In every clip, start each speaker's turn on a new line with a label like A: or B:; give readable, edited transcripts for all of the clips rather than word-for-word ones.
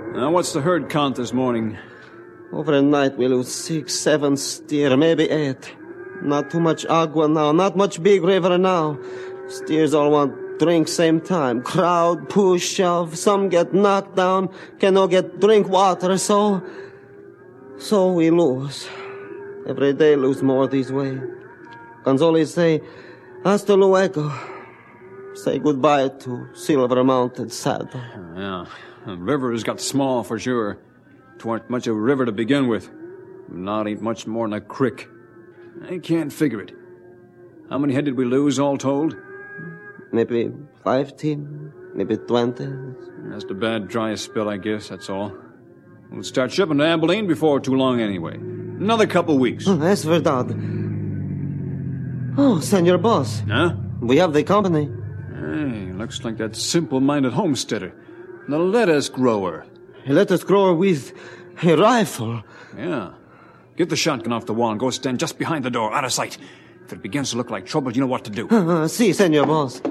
A: Now, what's the herd count this morning?
B: Overnight we lose 6, 7 steer, maybe 8. Not too much agua now, not much big river now. Steers all want drink same time. Crowd, push, shove, some get knocked down, cannot get drink water, so we lose. Every day lose more this way. Gonzales say, hasta luego. Say goodbye to Silver Mounted Saddle.
A: Yeah, the river has got small for sure. 'Twarn't much of a river to begin with. Not ain't much more than a creek. I can't figure it. How many head did we lose all told?
B: Maybe 15, maybe 20.
A: Just a bad dry spell, I guess, that's all. We'll start shipping to Abilene before too long anyway. Another couple weeks.
B: Es verdad. Oh, Senor Boss.
A: Huh?
B: We have the company.
A: Hey, looks like that simple-minded homesteader. The lettuce grower.
B: A lettuce grower with a rifle.
A: Yeah. Get the shotgun off the wall and go stand just behind the door, out of sight. If it begins to look like trouble, you know what to do.
B: Si, Senor Boss.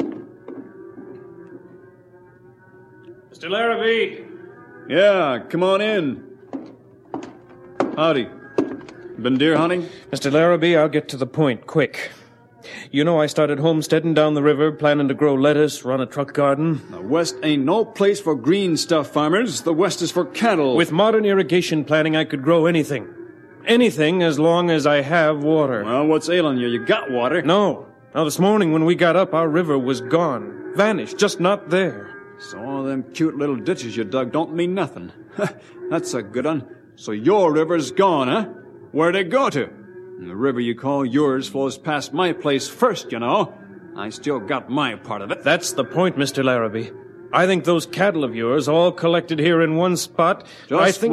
C: Mr. Larrabee.
A: Yeah, come on in. Howdy. Been deer hunting?
C: Mr. Larrabee, I'll get to the point, quick. You know I started homesteading down the river, planning to grow lettuce, run a truck garden.
A: The West ain't no place for green stuff, farmers. The West is for cattle.
C: With modern irrigation planning, I could grow anything. Anything as long as I have water.
A: Well, what's ailing you? You got water.
C: No. Now, this morning when we got up, our river was gone. Vanished. Just not there.
A: So all them cute little ditches you dug don't mean nothing. That's a good one. So your river's gone, huh? Where'd it go to? And the river you call yours flows past my place first, you know. I still got my part of it.
C: That's the point, Mr. Larrabee. I think those cattle of yours all collected here in one spot.
A: Just